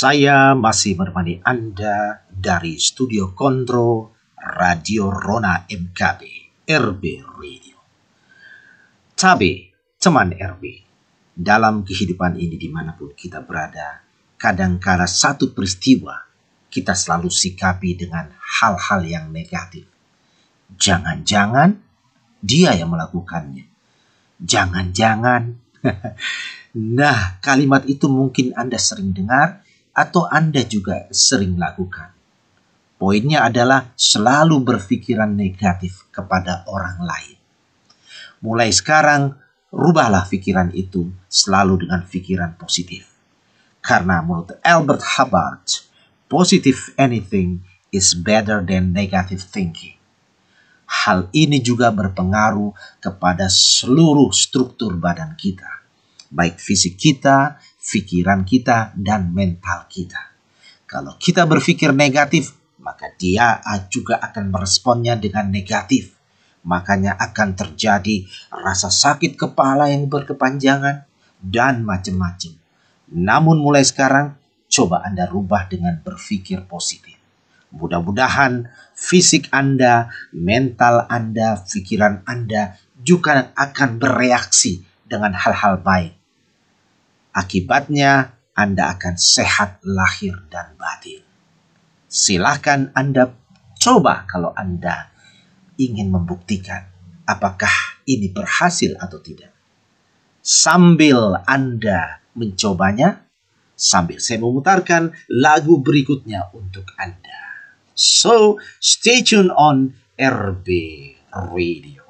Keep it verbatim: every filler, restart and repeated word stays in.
Saya masih menemani Anda dari studio kontrol Radio Rona M K B, R B Radio. Tabe, teman R B, dalam kehidupan ini dimanapun kita berada, kadangkala satu peristiwa kita selalu sikapi dengan hal-hal yang negatif. Jangan-jangan dia yang melakukannya. Jangan-jangan. Nah, kalimat itu mungkin Anda sering dengar atau Anda juga sering lakukan. Poinnya adalah selalu berpikiran negatif kepada orang lain. Mulai sekarang, rubahlah pikiran itu selalu dengan pikiran positif. Karena menurut Albert Hubbard, positive anything is better than negative thinking. Hal ini juga berpengaruh kepada seluruh struktur badan kita, baik fisik kita, pikiran kita, dan mental kita. Kalau kita berpikir negatif, maka dia juga akan meresponnya dengan negatif. Makanya akan terjadi rasa sakit kepala yang berkepanjangan dan macam-macam. Namun mulai sekarang, coba Anda rubah dengan berpikir positif. Mudah-mudahan fisik Anda, mental Anda, pikiran Anda juga akan bereaksi dengan hal-hal baik. Akibatnya Anda akan sehat lahir dan batin. Silahkan Anda coba kalau Anda ingin membuktikan apakah ini berhasil atau tidak. Sambil Anda mencobanya, sambil saya memutarkan lagu berikutnya untuk Anda. So, stay tuned on R B Radio.